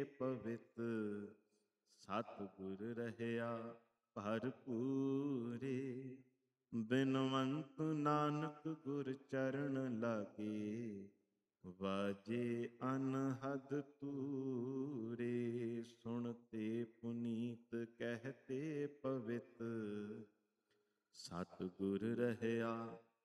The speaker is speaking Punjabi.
ਪਵਿੱਤ ਸਤਿਗੁਰ ਰਹਿਆ ਭਰਪੂਰੇ। ਬਿਨਵੰਤ ਨਾਨਕ ਗੁਰ ਚਰਨ ਲਾਗੇ, ਵਾਜੇ ਅਨਹਦ ਤੂਰੇ। ਸੁਣਤੇ ਪੁਨੀਤ ਕਹਿਤੇ ਪਵਿੱਤ, ਸਤਿਗੁਰ ਰਹਿਆ